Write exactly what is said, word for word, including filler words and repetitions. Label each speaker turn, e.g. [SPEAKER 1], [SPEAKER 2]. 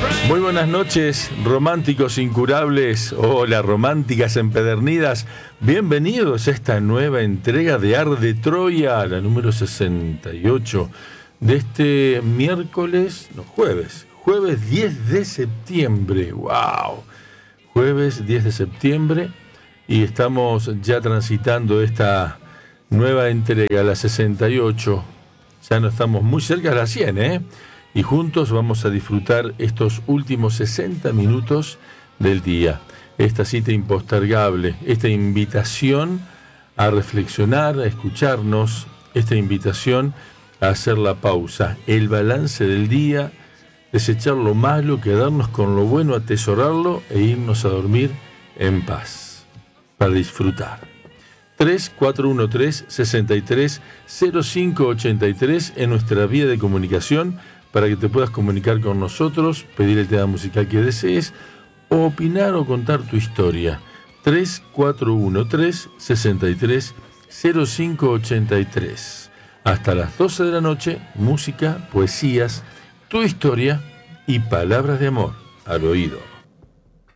[SPEAKER 1] Muy buenas noches, románticos incurables, hola románticas empedernidas, bienvenidos a esta nueva entrega de Arde Troya, la número sesenta y ocho de este miércoles, no, jueves, jueves diez de septiembre, wow, jueves diez de septiembre, y estamos ya transitando esta nueva entrega, la sesenta y ocho, ya no estamos muy cerca de la cien, ¿eh? Y juntos vamos a disfrutar estos últimos sesenta minutos del día. Esta cita impostergable, esta invitación a reflexionar, a escucharnos, esta invitación a hacer la pausa, el balance del día, desechar lo malo, quedarnos con lo bueno, atesorarlo e irnos a dormir en paz, para disfrutar. tres cuatro uno tres, seis tres cero cinco ocho tres en nuestra vía de comunicación, para que te puedas comunicar con nosotros, pedir el tema musical que desees, o opinar o contar tu historia. tres cuatro uno tres, seis tres cero cinco ocho tres. Hasta las doce de la noche, música, poesías, tu historia y palabras de amor al oído.